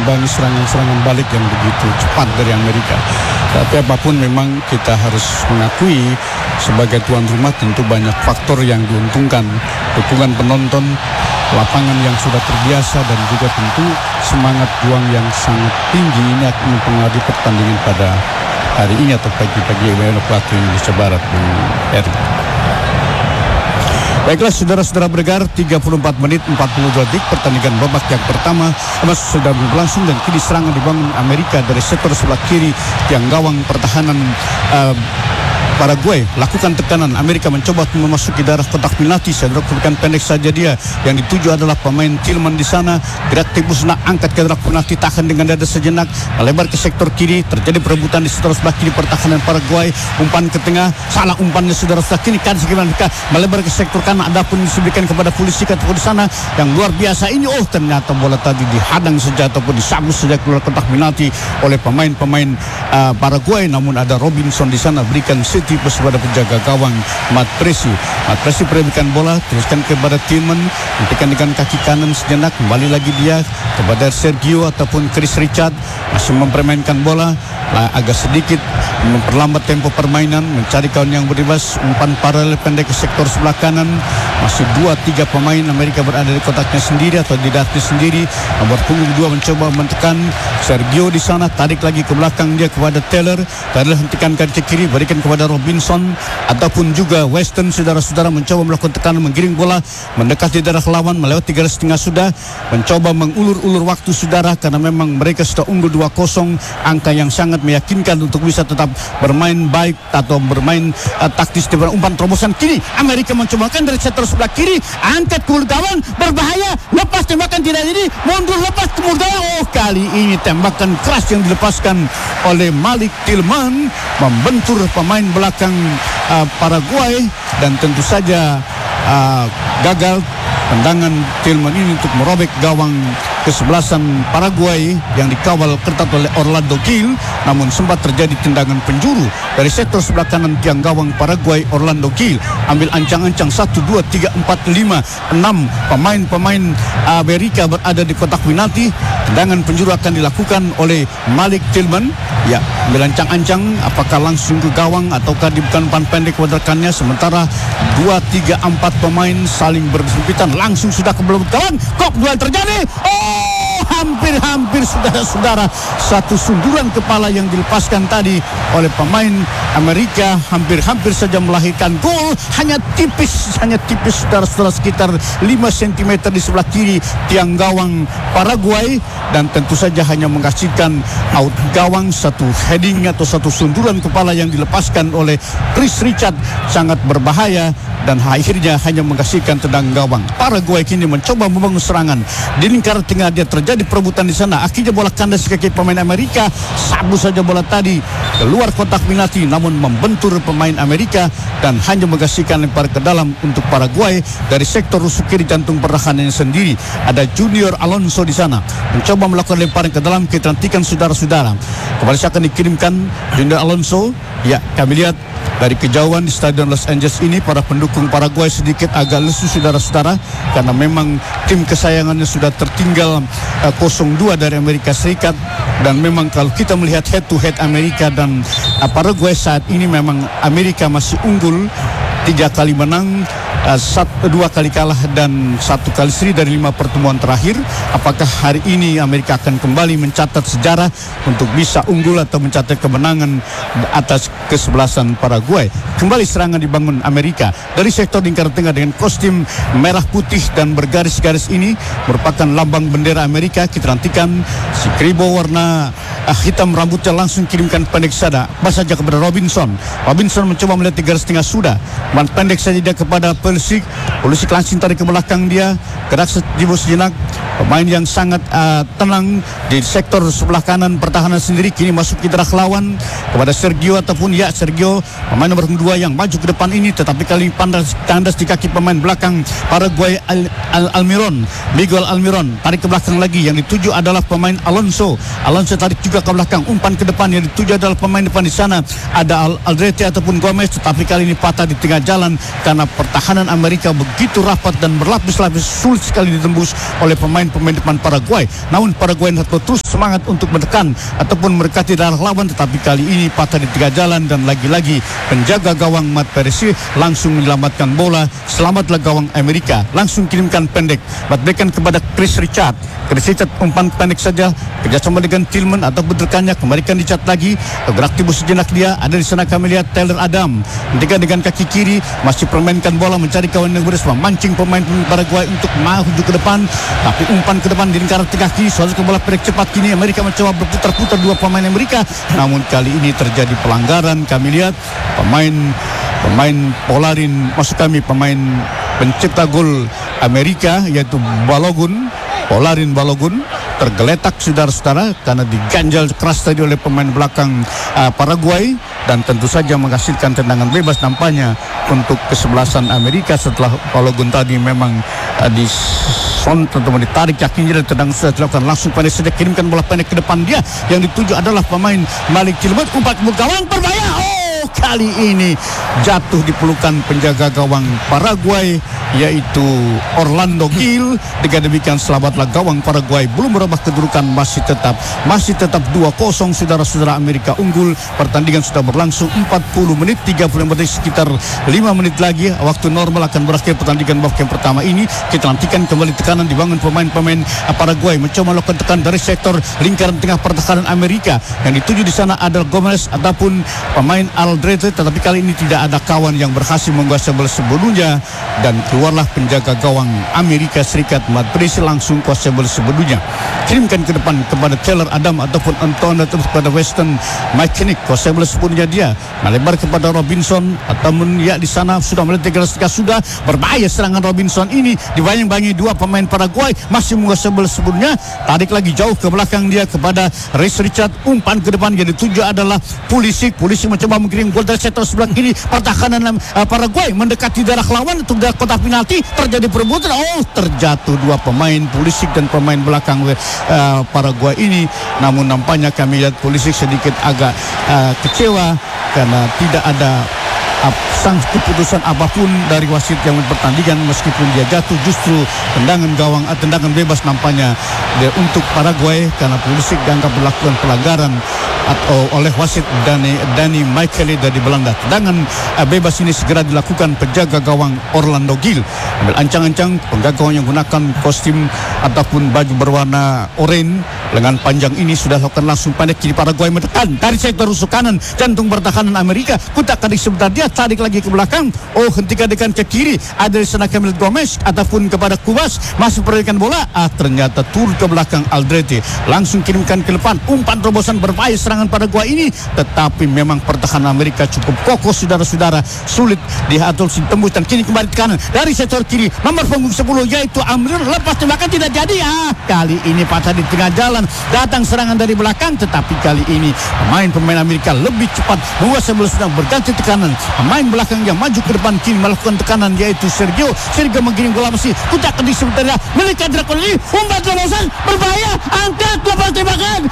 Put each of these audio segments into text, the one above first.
mengimbangi serangan-serangan balik yang begitu cepat dari Amerika. Tapi apapun memang kita harus mengakui sebagai tuan rumah tentu banyak faktor yang diuntungkan. Dukungan penonton, lapangan yang sudah terbiasa, dan juga tentu semangat juang yang sangat tinggi ini akan mempengaruhi pertandingan pada hari ini atau pagi-pagi waktu Indonesia Barat, Bung Eri. Baiklah saudara-saudara bergar, 34 menit 42 detik pertandingan babak yang pertama sudah berlangsung, dan kini serangan dibangun Amerika dari sektor sebelah kiri tiang gawang pertahanan Paraguay. Lakukan tekanan, Amerika mencoba memasuki daerah kotak penalti. Saya berikan pendek saja dia. Yang dituju adalah pemain Tillman di sana. Gerak tembus nak angkat ke daerah penalti, tahan dengan dada sejenak, melebar ke sektor kiri. Terjadi perebutan di sektor sebelah kiri pertahanan Paraguay. Umpan ke tengah, salah umpannya saudara sebelah kiri kan mereka melebar ke sektor kanan. Adapun disebutkan kepada polisi ataupun di sana yang luar biasa ini. Oh, ternyata bola tadi dihadang saja ataupun disabut saja keluar kotak penalti oleh pemain-pemain Paraguay. Namun ada Robinson di sana berikan tipis pada penjaga gawang Mat Presi. Mat Presi perebutkan bola, teruskan kepada Tillman, hentikan dengan kaki kanan sejenak, kembali lagi dia kepada Sergio ataupun Chris Richard, masih mempermainkan bola, agak sedikit memperlambat tempo permainan, mencari kawan yang bebas, umpan paralel pendek ke sektor sebelah kanan. Masih 2-3 pemain Amerika berada di kotaknya sendiri atau di daratnya sendiri. Nomor punggung 2 mencoba mentekan Sergio di sana, tarik lagi ke belakang dia kepada Taylor. Taylor hentikan kaki kiri, berikan kepada Robinson ataupun juga Weston. Saudara-saudara mencoba melakukan tekanan, menggiring bola mendekati daerah lawan, melewati garis tengah sudah, mencoba mengulur-ulur waktu saudara, karena memang mereka sudah unggul 2-0, angka yang sangat meyakinkan untuk bisa tetap bermain baik atau bermain taktis. Di umpan terobosan kini Amerika mencobakan dari sektor sebelah kiri, angkat ke gawang, berbahaya, lepas tembakan tidak jadi, mundur lepas ke gawang. Oh, kali ini tembakan keras yang dilepaskan oleh Malik Tillman membentur pemain belakang Paraguay, dan tentu saja gagal tendangan Tillman ini untuk merobek gawang kesebelasan Paraguay yang dikawal ketat oleh Orlando Gil. Namun sempat terjadi tendangan penjuru dari sektor sebelah kanan tiang gawang Paraguay. Orlando Gil ambil ancang-ancang 1, 2, 3, 4, 5, 6 pemain Amerika berada di kotak penalti. Tendangan penjuru akan dilakukan oleh Malik Tillman. Ya, ambil ancang-ancang apakah langsung ke gawang ataukah dibukan umpan pendek kepada rekannya. Sementara 2, 3, 4 pemain saling berhimpitan, langsung sudah ke belakang gawang. Kok duel terjadi. Hampir saudara-saudara, satu sundulan kepala yang dilepaskan tadi oleh pemain Amerika hampir saja melahirkan gol. Hanya tipis saudara-saudara, sekitar 5 cm di sebelah kiri tiang gawang Paraguay, dan tentu saja hanya menghasilkan out gawang. Satu heading atau satu sundulan kepala yang dilepaskan oleh Chris Richard sangat berbahaya, dan akhirnya hanya menghasilkan tendang gawang. Paraguay kini mencoba membangun serangan di lingkaran tengah. Dia terjadi perebutan di sana, akhirnya bola kandas kaki pemain Amerika, sabu saja bola tadi keluar kotak penalti, namun membentur pemain Amerika dan hanya menghasilkan lempar ke dalam untuk Paraguay dari sektor rusuk kiri jantung pertahanannya sendiri. Ada Junior Alonso di sana mencoba melakukan lemparan ke dalam. Kita nantikan saudara-saudara, kembali akan dikirimkan Junior Alonso. Ya, kami lihat dari kejauhan di Stadion Los Angeles ini, para pendukung Paraguay sedikit agak lesu saudara-saudara, karena memang tim kesayangannya sudah tertinggal 0-2 dari Amerika Serikat. Dan memang kalau kita melihat head to head Amerika dan Paraguay saat ini, memang Amerika masih unggul 3 kali menang, 2 kali kalah dan 1 kali seri dari 5 pertemuan terakhir. Apakah hari ini Amerika akan kembali mencatat sejarah untuk bisa unggul atau mencatat kemenangan atas kesebelasan Paraguay? Kembali serangan dibangun Amerika dari sektor lingkaran tengah dengan kostum merah putih dan bergaris-garis ini merupakan lambang bendera Amerika. Kita nantikan si Kribo warna hitam rambutnya langsung kirimkan pendek sada saja kepada Robinson. Robinson mencoba melihat di garis tengah sudah, man pendek saja dia kepada Pulisic langsung tarik ke belakang dia, gerak sejenak. Pemain yang sangat tenang di sektor sebelah kanan pertahanan sendiri, kini masuk ke daerah lawan kepada Sergio ataupun Sergio, pemain nomor 2 yang maju ke depan ini, tetapi kali tandas di kaki pemain belakang Paraguay Miguel Almiron tarik ke belakang lagi. Yang dituju adalah pemain Alonso tarik juga ke belakang, umpan ke depan yang dituju adalah pemain depan di sana ada Aldrete ataupun Gomez, tetapi kali ini patah di tengah jalan karena pertahanan Amerika begitu rapat dan berlapis-lapis, sulit sekali ditembus oleh pemain-pemain depan Paraguay. Namun Paraguay terus semangat untuk menekan ataupun mendekati darah lawan, tetapi kali ini patah di tengah jalan dan lagi-lagi penjaga gawang Matt Perez langsung menyelamatkan bola. Selamatlah gawang Amerika, langsung kirimkan pendek, batbaikan kepada Chris Richard. Chris Richard umpan pendek saja, kerjasama dengan Tillman atau berdekannya, kembalikan Richard lagi, beraktif sejenak dia, ada di sana kami lihat Taylor Adam, dengan kaki kiri, masih permainkan bola, mencari kawan yang beres, memancing pemain Paraguay untuk maju ke depan, tapi umpan ke depan di lingkaran tengah kiri, suatu bola pendek cepat kini Amerika mencoba berputar-putar dua pemain Amerika, namun kali ini terjadi pelanggaran. Kami lihat pemain pemain pencipta gol Amerika yaitu Polarin Balogun tergeletak saudara-saudara karena diganjal keras tadi oleh pemain belakang Paraguay, dan tentu saja menghasilkan tendangan bebas nampaknya untuk kesebelasan Amerika setelah Balogun tadi memang ditarik kakinya dan tendangan sudah dilakukan. Langsung pendek saja kirimkan bola pendek ke depan dia, yang dituju adalah pemain Malik Tillman, umpan ke gawang berbahaya. Kali ini jatuh di pelukan penjaga gawang Paraguay yaitu Orlando Gil. Dengan demikian selamatlah gawang Paraguay, belum merubah kedudukan, masih tetap 2-0 saudara-saudara. Amerika unggul. Pertandingan sudah berlangsung 40 menit 35 menit, sekitar 5 menit lagi waktu normal akan berakhir pertandingan babak yang pertama ini. Kita nantikan kembali tekanan dibangun pemain-pemain Paraguay, mencoba melakukan tekan dari sektor lingkaran tengah pertahanan Amerika. Yang dituju di sana adalah Gomez ataupun pemain Aldrete, tetapi kali ini tidak ada kawan yang berhasil menguasai bola sebelumnya, dan keluarlah penjaga gawang Amerika Serikat Matt Perez langsung kuasai bola sebelumnya, kirimkan ke depan kepada Taylor Adam ataupun Antonio terus kepada Weston McKinnick, kuasai bola sebelumnya dia melebar kepada Robinson ataupun ya di sana sudah meletak sudah berbahaya serangan Robinson ini, dibayang-bayangi dua pemain Paraguay, masih menguasai bola sebelumnya, tarik lagi jauh ke belakang dia kepada Chris Richard, umpan ke depan yang dituju adalah Pulisic mencoba mengirim gol dari sektor sebelah kiri pertahanan Paraguay, mendekati darah lawan untuk darah kotak penalti, terjadi perebutan, terjatuh dua pemain Pulisic dan pemain belakang Paraguay ini. Namun nampaknya kami lihat Pulisic sedikit agak kecewa karena tidak ada sang keputusan apapun dari wasit yang pertandingan, meskipun dia jatuh, justru tendangan bebas nampaknya untuk Paraguay karena Pulisic dianggap melakukan pelanggaran atau oleh wasit Danny Micheli dari Belanda. Tendangan bebas ini segera dilakukan penjaga gawang Orlando Gil, ambil ancang-ancang penjaga gawang yang gunakan kostum ataupun baju berwarna oranye lengan panjang ini sudah lakukan langsung pendek kiri Paraguay, menekan dari sektor rusuk kanan jantung pertahanan Amerika, kutak adik sebentar dia tarik lagi ke belakang, hentikan dekan ke kiri, ada di sana Camille Gomez ataupun kepada Kubas, masih perhatikan bola, ternyata turun ke belakang Aldrete, langsung kirimkan ke depan, umpan terobosan berbahaya serangan Paraguay ini, tetapi memang pertahanan Amerika cukup kokoh saudara-saudara, sulit diatur tembus, dan kini kembali ke kanan dari sektor kiri, nomor punggung 10 yaitu Amir, lepas tembakan tidak jadi, kali ini patah di tengah jalan, datang serangan dari belakang, tetapi kali ini pemain Amerika lebih cepat menguasai bola, sedang berganti tekanan, pemain belakang yang maju ke depan kini melakukan tekanan yaitu Sergio menggiring bola masih kutak di sebentar melihat drakon ini, umpan terobosan berbahaya, angkat lepas tembakan,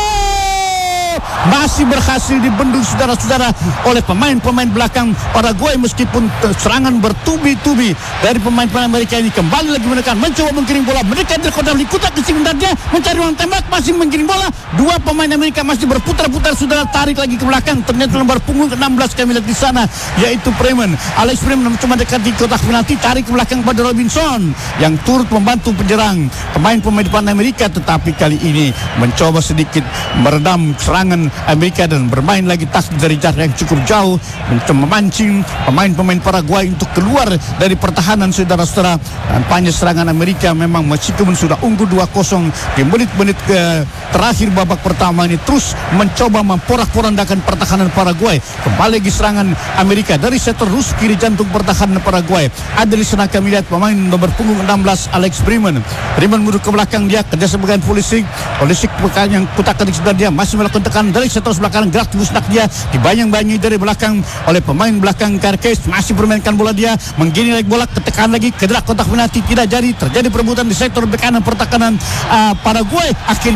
masih berhasil dibendung saudara-saudara oleh pemain-pemain belakang Paraguay, meskipun serangan bertubi-tubi dari pemain-pemain Amerika ini, kembali lagi menekan, mencoba menggiring bola, mendekat dari kotak kutak di sebentarnya, mencari ruang tembak, masih menggiring bola, dua pemain Amerika masih berputar-putar saudara, tarik lagi ke belakang, ternyata nomor punggung 16 kami lihat di sana yaitu Alex Freeman mencoba dekat di kotak penalti, tarik ke belakang pada Robinson yang turut membantu penyerang pemain-pemain depan Amerika, tetapi kali ini mencoba sedikit meredam serangan Amerika dan bermain lagi taktik dari jarak yang cukup jauh, mencoba memancing pemain-pemain Paraguay untuk keluar dari pertahanan saudara-saudara. Nampaknya serangan Amerika memang meskipun sudah unggul 2-0 di menit-menit terakhir babak pertama ini, terus mencoba memporak-porandakan pertahanan Paraguay. Kembali lagi serangan Amerika dari sektor rusuk kiri jantung pertahanan Paraguay. Ada di sana kami lihat pemain nomor punggung 16 Alex Freeman mundur ke belakang dia, kerjasama dengan Pulisic yang kutak di sebelah dia, masih melakukan tekanan dari sektor sebelah kanan, gerak musnak dia, dibayang-bayangi dari belakang oleh pemain belakang Carques, masih bermainkan bola dia, menggiring lagi bola, ketekan lagi ke kotak penalti, tidak jadi, terjadi perebutan di sektor kanan pertahanan Paraguay, akhirnya bola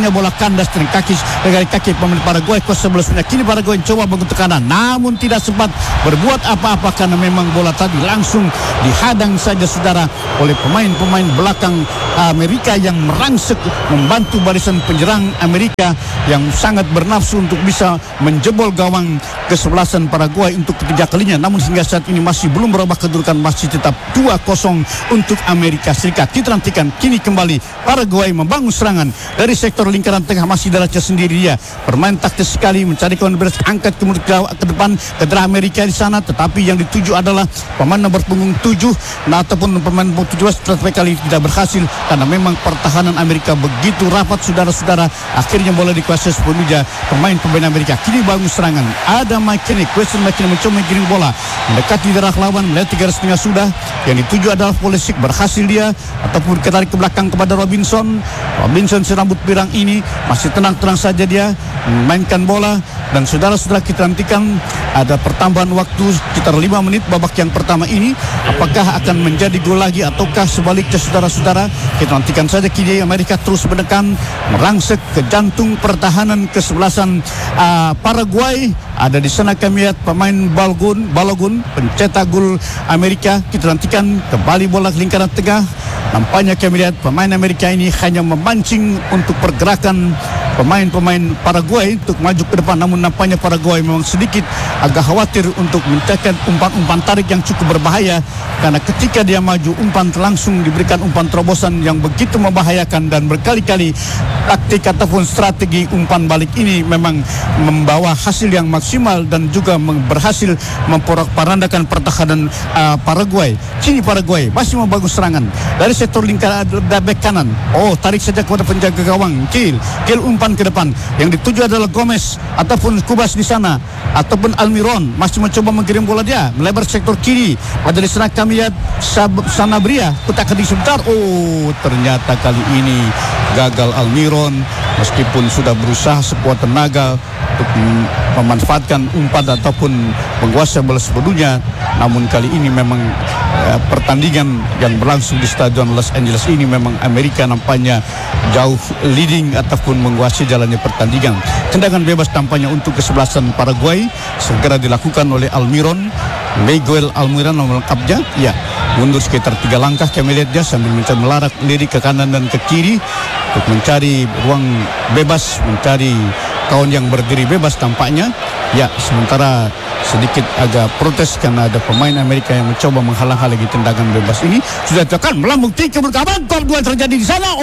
kandas dengan kaki pemain Paraguay. Kuasa bola sebenarnya kini Paraguay coba bentuk kanan, namun tidak sempat berbuat apa-apa karena memang bola tadi langsung dihadang saja saudara oleh pemain-pemain belakang Amerika yang merangsek membantu barisan penyerang Amerika yang sangat bernafsu untuk bisa menjebol gawang kesebelasan Paraguay untuk ketiga kalinya. Namun hingga saat ini masih belum berubah kedudukan, masih tetap 2-0 untuk Amerika Serikat. Kita nantikan kini kembali Paraguay membangun serangan dari sektor lingkaran tengah, masih darahnya sendiri dia bermain taktis sekali mencari kawan beres, angkat kemudian ke depan ke darah Amerika di sana, tetapi yang dituju adalah pemain nomor punggung 7 ataupun pemain punggung 17 tetapi kali tidak berhasil karena memang pertahanan Amerika begitu rapat saudara-saudara. Akhirnya bola dikuasai sepenuhnya pemain Amerika. Kini bangun serangan, ada McKinney mencoba menggiring bola mendekati darah lawan, melihat 3 garis tengah sudah, yang dituju adalah Pulisic, berhasil dia ataupun ketarik ke belakang kepada Robinson si rambut pirang ini masih tenang-tenang saja dia memainkan bola. Dan saudara-saudara, kita nantikan ada pertambahan waktu sekitar 5 menit babak yang pertama ini, apakah akan menjadi gol lagi ataukah sebaliknya saudara-saudara. Kita nantikan saja. Kini Amerika terus menekan, merangsek ke jantung pertahanan kesebelasan Paraguay. Ada di sana kami lihat pemain Balogun pencetak gol Amerika. Kita nantikan kembali bola ke lingkaran tengah. Nampaknya kami lihat pemain Amerika ini hanya memancing untuk pergerakan pemain-pemain Paraguay untuk maju ke depan. Namun nampaknya Paraguay memang sedikit agak khawatir untuk mencegah umpan-umpan tarik yang cukup berbahaya, karena ketika dia maju umpan langsung diberikan umpan terobosan yang begitu membahayakan, dan berkali-kali taktik ataupun strategi umpan balik ini memang membawa hasil yang maksimal dan juga berhasil memporak-porandakan pertahanan Paraguay. Kini Paraguay masih membangun serangan dari sektor lingkaran bek kanan. Tarik saja kepada penjaga gawang Gil umpan ke depan, yang dituju adalah Gomez ataupun Kubas di sana, ataupun Almiron masih mencoba mengirim bola dia melebar sektor kiri. Pada di sana kami lihat Sanabria kutak di sebentar. Ternyata kali ini gagal Almiron meskipun sudah berusaha sekuat tenaga untuk memanfaatkan umpan ataupun menguasai bola sepenuhnya. Namun kali ini memang pertandingan yang berlangsung di Stadion Los Angeles ini memang Amerika nampaknya jauh leading ataupun menguasai jalannya pertandingan. Tendangan bebas tampaknya untuk kesebelasan Paraguay segera dilakukan oleh Almiron. Miguel Almiron nomor lengkapnya, ya, mundur sekitar 3 langkah kami lihat dia sambil mencoba melarak lirik ke kanan dan ke kiri untuk mencari ruang bebas, mencari kawan yang berdiri bebas tampaknya. Ya, sementara sedikit agak protes karena ada pemain Amerika yang mencoba menghalang-halangi tendangan bebas ini. Sudah tekan melambung tinggi ke belakang, gol 2 terjadi di sana.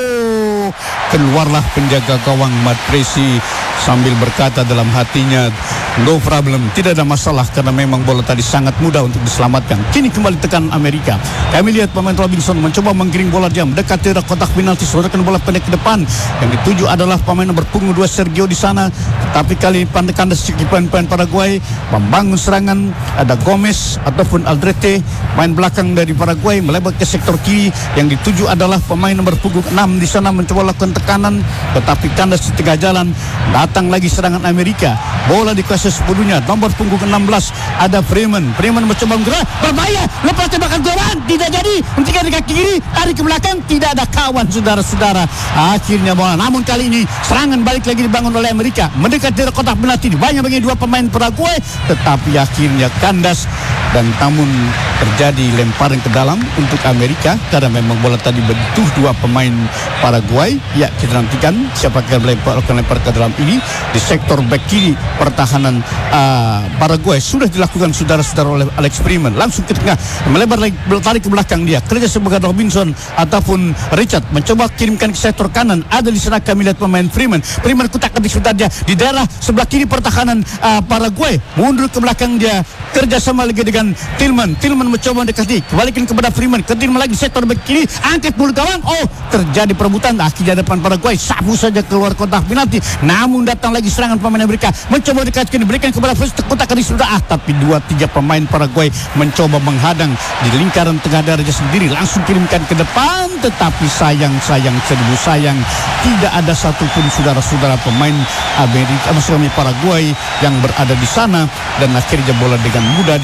Keluarlah penjaga gawang Matt Tracy sambil berkata dalam hatinya, no problem, tidak ada masalah, karena memang bola tadi sangat mudah untuk diselamatkan. Kini kembali tekan Amerika. Kami lihat pemain Robinson mencoba menggiring bola dia mendekati kotak penalti, saudarakan bola pendek ke depan. Yang dituju adalah pemain nomor punggung 2 Sergio di sana. Tapi kali pandekan pemain Paraguay membangun serangan. Ada Gomez ataupun Aldrete, main belakang dari Paraguay, melebar ke sektor kiri. Yang dituju adalah pemain nomor punggung 6 di sana mencoba lakukan tekanan, tetapi kandas di tengah jalan. Datang lagi serangan Amerika. Bola dikuasai sepenuhnya. Nomor punggung 16 ada Freeman mencoba menggerak, berbahaya, lepas tembakan gawang, tidak jadi. Hentikan di kaki kiri, tarik ke belakang, tidak ada kawan saudara-saudara. Akhirnya bola, namun kali ini serangan balik lagi dibangun oleh Amerika mendekati kotak penalti. Banyak bagi 2 pemain Paraguay, tetapi akhirnya kandas. Dan namun terjadi lemparan ke dalam untuk Amerika karena memang bola tadi butuh 2 pemain Paraguay. Ya, kita nantikan siapa yang lempar ke dalam ini di sektor back kiri pertahanan Paraguay. Sudah dilakukan saudara-saudara oleh Alex Freeman, langsung ke tengah, melebar lagi, tarik ke belakang dia. Kerja sebagai Robinson ataupun Richard mencoba kirimkan ke sektor kanan. Ada di sana kami lihat pemain Freeman kutak di sebentar dia di daerah sebelah kiri pertahanan Paraguay. Mundur ke belakang dia, kerjasama lagi dengan Tillman mencoba mendekati, kembalikan kepada Freeman, ke Tillman lagi sektor back kiri, angkat bola gawang. Terjadi perebutan, akhirnya depan Paraguay sapu saja keluar kotak penalti. Namun datang lagi serangan pemain Amerika, mencoba dekatkan, diberikan kepada kotak di sudah, tapi 2-3 pemain Paraguay mencoba menghadang di lingkaran tengah darahnya sendiri, langsung kirimkan ke depan. Tetapi sayang seribu sayang, tidak ada satupun saudara-saudara pemain Amerika, maksudnya Paraguay yang berada di sana, dan akhirnya bola dengan mudah diselamatkan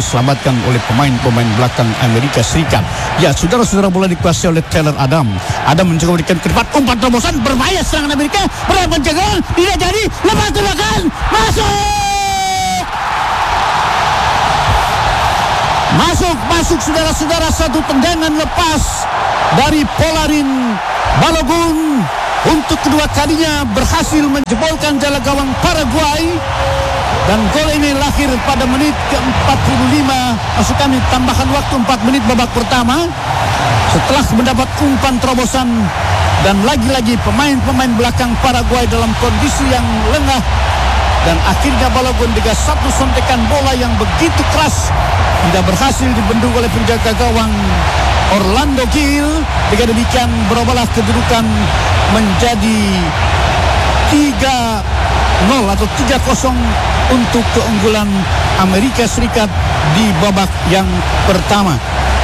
dimanfaatkan oleh pemain-pemain belakang Amerika Serikat. Ya, saudara-saudara, bola dikuasai oleh Taylor Adam. Adam mencoba berikan ke depan, umpan terobosan, berbahaya serangan Amerika, berapa penjagaan, tidak jadi, lepas ke belakang, masuk saudara-saudara, satu tendangan lepas dari Folarin Balogun untuk kedua kalinya berhasil menjebolkan jala gawang Paraguay, dan gol ini lahir pada menit ke-45, maksud kami tambahan waktu 4 menit babak pertama, setelah mendapat umpan terobosan dan lagi-lagi pemain-pemain belakang Paraguay dalam kondisi yang lengah, dan akhirnya Balogun dengan satu sontekan bola yang begitu keras tidak berhasil dibendung oleh penjaga gawang Orlando Gil. Dengan demikian berubahlah kedudukan menjadi 3-0 atau 3-0 untuk keunggulan Amerika Serikat di babak yang pertama.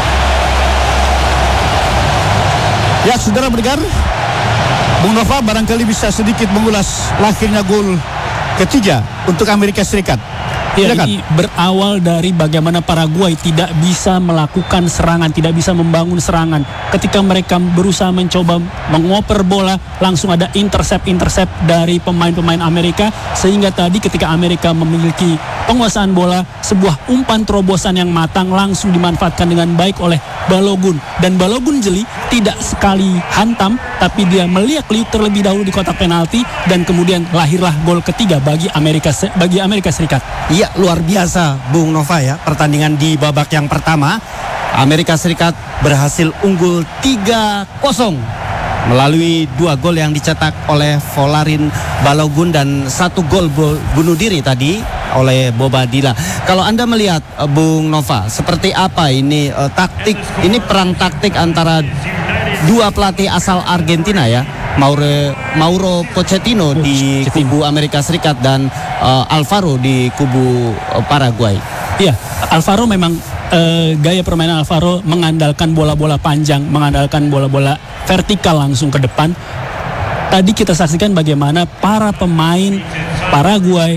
Ya, saudara mendengar, Bung Nova barangkali bisa sedikit mengulas lahirnya gol ketiga untuk Amerika Serikat. Ya, ini berawal dari bagaimana Paraguay tidak bisa melakukan serangan, tidak bisa membangun serangan. Ketika mereka berusaha mencoba mengoper bola, langsung ada intercept dari pemain-pemain Amerika, sehingga tadi ketika Amerika memiliki penguasaan bola, sebuah umpan terobosan yang matang langsung dimanfaatkan dengan baik oleh Balogun, dan Balogun jeli tidak sekali hantam, tapi dia meliak-liuk terlebih dahulu di kotak penalti, dan kemudian lahirlah gol ketiga bagi Amerika Serikat. Iya, luar biasa Bung Nova ya, pertandingan di babak yang pertama Amerika Serikat berhasil unggul 3-0 melalui 2 gol yang dicetak oleh Folarin Balogun dan 1 gol bunuh diri tadi oleh Bobadilla. Kalau Anda melihat Bung Nova, seperti apa ini perang taktik antara dua pelatih asal Argentina ya, Mauro Pochettino di kubu Amerika Serikat dan Alvaro di kubu Paraguay. Iya, Alvaro memang gaya permainan Alvaro mengandalkan bola-bola panjang, mengandalkan bola-bola vertikal langsung ke depan. Tadi kita saksikan bagaimana para pemain Paraguay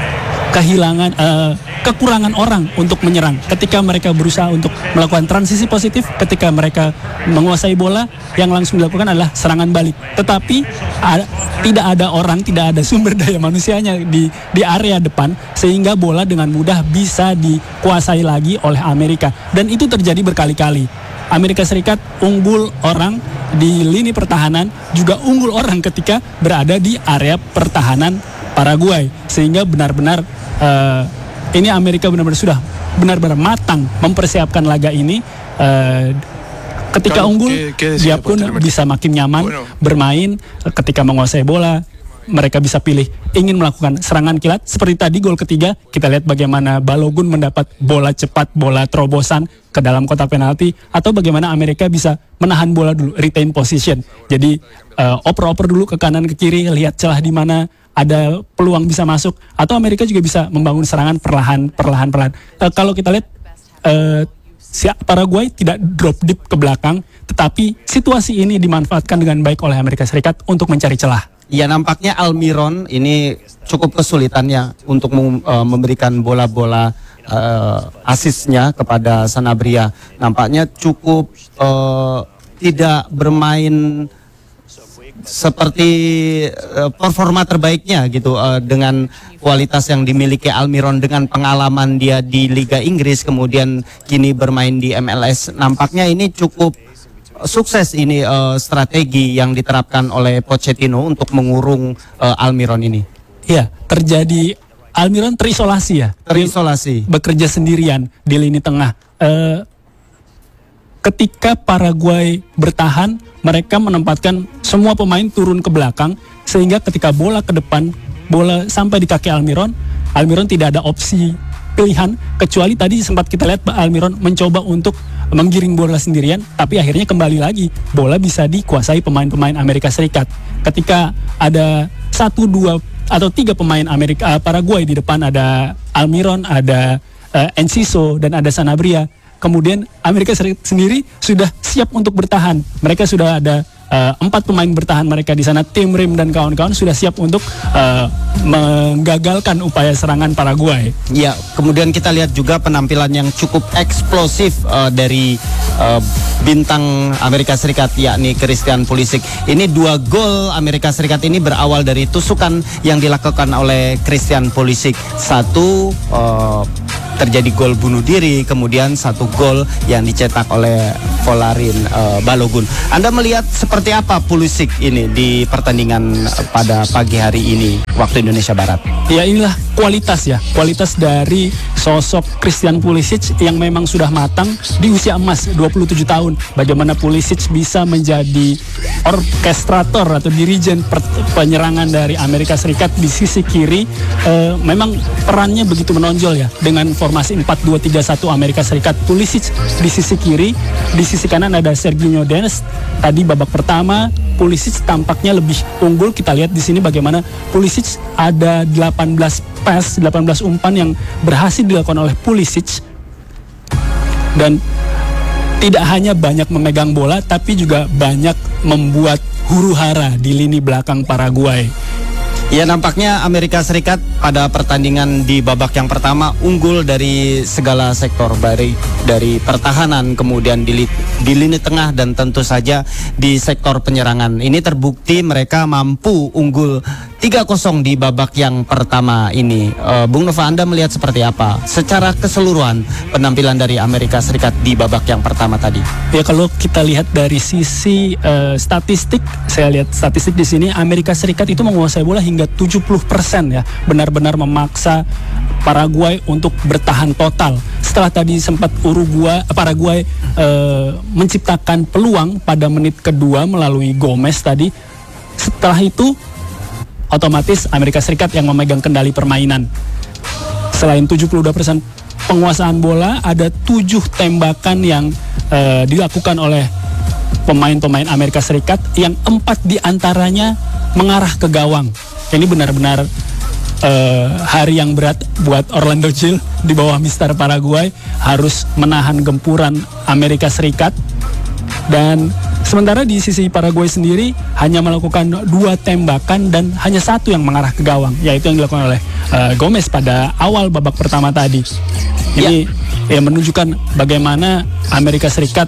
kekurangan orang untuk menyerang. Ketika mereka berusaha untuk melakukan transisi positif, ketika mereka menguasai bola, yang langsung dilakukan adalah serangan balik. Tetapi tidak ada orang, tidak ada sumber daya manusianya di area depan, sehingga bola dengan mudah bisa dikuasai lagi oleh Amerika. Dan itu terjadi berkali-kali. Amerika Serikat unggul orang di lini pertahanan, juga unggul orang ketika berada di area pertahanan Paraguay, sehingga benar-benar ini Amerika benar-benar sudah benar-benar matang mempersiapkan laga ini. Ketika unggul, dia pun bisa makin nyaman bermain. Ketika menguasai bola, mereka bisa pilih ingin melakukan serangan kilat. Seperti tadi gol ketiga, kita lihat bagaimana Balogun mendapat bola cepat, bola terobosan ke dalam kotak penalti, atau bagaimana Amerika bisa menahan bola dulu, retain position. Jadi oper-oper dulu ke kanan ke kiri, lihat celah di mana ada peluang bisa masuk, atau Amerika juga bisa membangun serangan perlahan. Kalau kita lihat Paraguay tidak drop deep ke belakang, tetapi situasi ini dimanfaatkan dengan baik oleh Amerika Serikat untuk mencari celah. Ya, nampaknya Almiron ini cukup kesulitan ya untuk memberikan bola-bola asisnya kepada Sanabria. Nampaknya cukup tidak bermain seperti performa terbaiknya gitu, dengan kualitas yang dimiliki Almiron, dengan pengalaman dia di Liga Inggris kemudian kini bermain di MLS. Nampaknya ini cukup sukses ini strategi yang diterapkan oleh Pochettino untuk mengurung Almiron ini. Ya, terjadi Almiron terisolasi ya. Terisolasi. Bekerja sendirian di lini tengah. Ketika Paraguay bertahan, mereka menempatkan semua pemain turun ke belakang, sehingga ketika bola ke depan, bola sampai di kaki Almiron tidak ada opsi pilihan, kecuali tadi sempat kita lihat Almiron mencoba untuk menggiring bola sendirian, tapi akhirnya kembali lagi bola bisa dikuasai pemain-pemain Amerika Serikat. Ketika ada 1, 2 atau 3 pemain Paraguay di depan, ada Almiron, ada Enciso, dan ada Sanabria. Kemudian Amerika Serikat sendiri sudah siap untuk bertahan. Mereka sudah ada 4 pemain bertahan mereka di sana, Tim Rim dan kawan-kawan sudah siap untuk menggagalkan upaya serangan Paraguay. Ya, kemudian kita lihat juga penampilan yang cukup eksplosif dari bintang Amerika Serikat, yakni Christian Pulisic. Ini 2 gol Amerika Serikat ini berawal dari tusukan yang dilakukan oleh Christian Pulisic. Satu terjadi gol bunuh diri, kemudian 1 gol yang dicetak oleh Volarin Balogun. Anda melihat seperti apa Pulisic ini di pertandingan pada pagi hari ini waktu Indonesia Barat? Ya, inilah kualitas dari sosok Christian Pulisic yang memang sudah matang di usia emas 27 tahun. Bagaimana Pulisic bisa menjadi orkestrator atau dirijen penyerangan dari Amerika Serikat di sisi kiri, memang perannya begitu menonjol ya, dengan formasi 4-2-3-1 Amerika Serikat. Pulisic di sisi kiri, di sisi kanan ada Serginho Dest. Tadi babak pertama Pulisic tampaknya lebih unggul. Kita lihat di sini bagaimana Pulisic ada 18 pass, 18 umpan yang berhasil dilakukan oleh Pulisic, dan tidak hanya banyak memegang bola tapi juga banyak membuat huru-hara di lini belakang Paraguay. Ya, nampaknya Amerika Serikat pada pertandingan di babak yang pertama unggul dari segala sektor, dari pertahanan, kemudian di lini tengah, dan tentu saja di sektor penyerangan. Ini terbukti mereka mampu unggul 3-0 di babak yang pertama ini. Bung Nova, Anda melihat seperti apa secara keseluruhan penampilan dari Amerika Serikat di babak yang pertama tadi? Ya, kalau kita lihat dari sisi statistik, saya lihat statistik di sini Amerika Serikat itu menguasai bola hingga 70% ya, benar-benar memaksa Paraguay untuk bertahan total. Setelah tadi sempat Paraguay menciptakan peluang pada menit kedua melalui Gomez tadi. Setelah itu otomatis Amerika Serikat yang memegang kendali permainan. Selain 72% penguasaan bola, ada 7 tembakan yang dilakukan oleh pemain-pemain Amerika Serikat, yang 4 diantaranya mengarah ke gawang. Ini benar-benar hari yang berat buat Orlando Gil di bawah Mister Paraguay, harus menahan gempuran Amerika Serikat. Dan sementara di sisi Paraguay sendiri hanya melakukan 2 tembakan dan hanya 1 yang mengarah ke gawang, yaitu yang dilakukan oleh Gomez pada awal babak pertama tadi. Ini ya menunjukkan bagaimana Amerika Serikat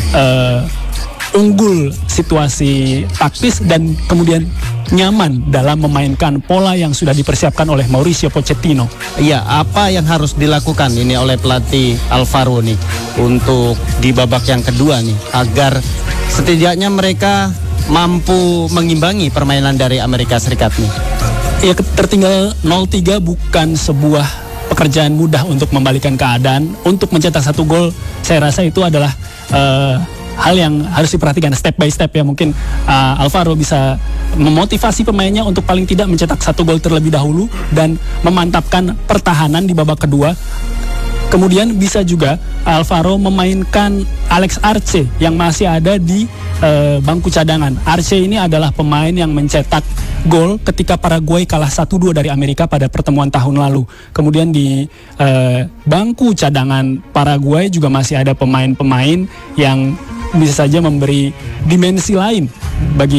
unggul situasi taktis dan kemudian nyaman dalam memainkan pola yang sudah dipersiapkan oleh Mauricio Pochettino. Iya, apa yang harus dilakukan ini oleh pelatih Alvaro nih untuk di babak yang kedua nih, agar setidaknya mereka mampu mengimbangi permainan dari Amerika Serikat nih? Ya, tertinggal 0-3 bukan sebuah pekerjaan mudah untuk membalikan keadaan. Untuk mencetak 1 gol, saya rasa itu adalah hal yang harus diperhatikan step by step ya. Mungkin Alvaro bisa memotivasi pemainnya untuk paling tidak mencetak 1 gol terlebih dahulu dan memantapkan pertahanan di babak kedua. Kemudian bisa juga Alvaro memainkan Alex Arce yang masih ada di bangku cadangan. Arce ini adalah pemain yang mencetak gol ketika Paraguay kalah 1-2 dari Amerika pada pertemuan tahun lalu. Kemudian di bangku cadangan Paraguay juga masih ada pemain-pemain yang bisa saja memberi dimensi lain bagi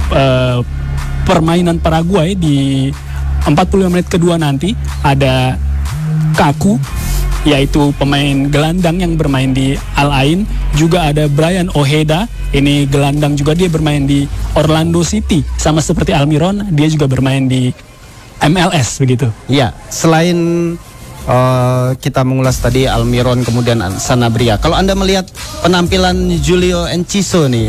permainan Paraguay. Di 45 menit kedua nanti ada Kaku, yaitu pemain gelandang yang bermain di Al Ain. Juga ada Brian Ojeda, ini gelandang juga, dia bermain di Orlando City. Sama seperti Almiron, dia juga bermain di MLS begitu. Ya, selain kita mengulas tadi Almiron kemudian Sanabria, kalau Anda melihat penampilan Julio Enciso nih,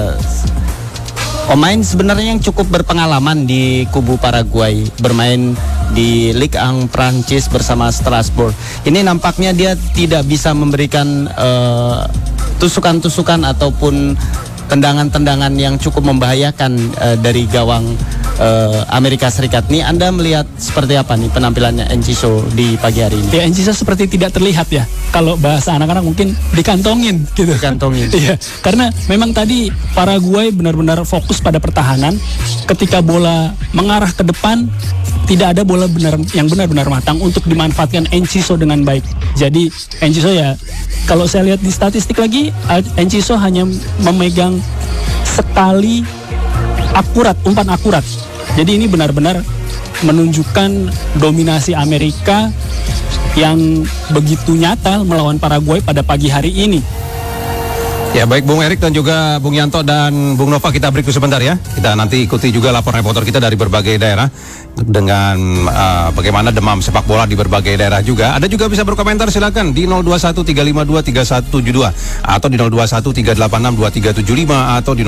pemain sebenarnya yang cukup berpengalaman di kubu Paraguay, bermain di Ligue 1 Prancis bersama Strasbourg. Ini nampaknya dia tidak bisa memberikan tusukan-tusukan ataupun tendangan-tendangan yang cukup membahayakan dari gawang Amerika Serikat. Nih, Anda melihat seperti apa nih penampilannya Enciso di pagi hari ini? Ya, Enciso seperti tidak terlihat ya. Kalau bahasa anak-anak mungkin dikantongin gitu. Dikantongin. Iya, karena memang tadi Paraguay benar-benar fokus pada pertahanan. Ketika bola mengarah ke depan, tidak ada bola yang benar-benar matang untuk dimanfaatkan Enciso dengan baik. Jadi Enciso ya, kalau saya lihat di statistik lagi, Enciso hanya memegang sekali akurat, umpan akurat. Jadi ini benar-benar menunjukkan dominasi Amerika yang begitu nyata melawan Paraguay pada pagi hari ini. Ya, baik Bung Erik dan juga Bung Yanto dan Bung Nova, kita break sebentar ya. Kita nanti ikuti juga laporan reporter kita dari berbagai daerah dengan bagaimana demam sepak bola di berbagai daerah juga. Ada juga bisa berkomentar, silakan di 0213523172 atau di 0213862375 atau di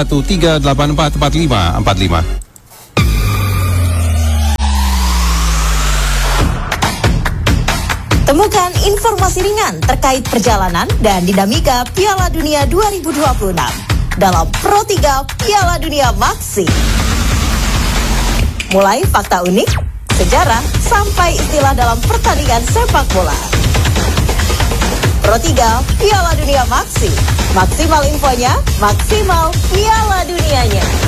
0213844545. Temukan informasi ringan terkait perjalanan dan dinamika Piala Dunia 2026 dalam Pro 3 Piala Dunia Maxi. Mulai fakta unik, sejarah, sampai istilah dalam pertandingan sepak bola. Pro 3 Piala Dunia Maxi. Maksimal infonya, maksimal Piala Dunianya.